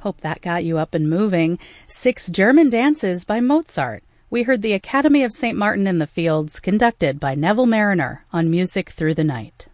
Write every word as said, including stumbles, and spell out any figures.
Hope that got you up and moving. Six German Dances by Mozart. We heard the Academy of Saint Martin in the Fields, conducted by Neville Mariner on Music Through the Night.